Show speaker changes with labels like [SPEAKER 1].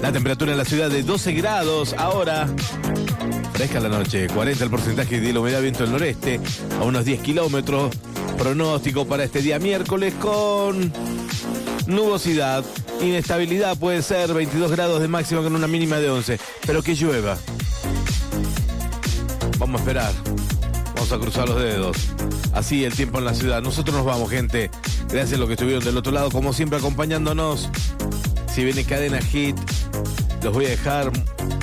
[SPEAKER 1] La temperatura en la ciudad de 12 grados ahora. Fresca la noche, 40 el porcentaje de la humedad, viento del noreste, a unos 10 kilómetros. Pronóstico para este día miércoles con nubosidad, inestabilidad, puede ser 22 grados de máxima con una mínima de 11, pero que llueva. Vamos a esperar, vamos a cruzar los dedos. Así el tiempo en la ciudad. Nosotros nos vamos, gente. Gracias a los que estuvieron del otro lado, como siempre acompañándonos. Si viene Cadena Hit, los voy a dejar